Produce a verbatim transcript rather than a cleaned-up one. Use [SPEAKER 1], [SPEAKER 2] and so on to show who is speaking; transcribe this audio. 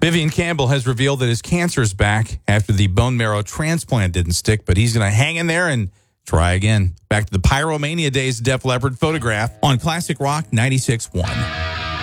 [SPEAKER 1] Vivian Campbell has revealed that his cancer is back after the bone marrow transplant didn't stick, but he's going to hang in there and try again. Back to the Pyromania days, Def Leppard Photograph on Classic Rock ninety-six point one.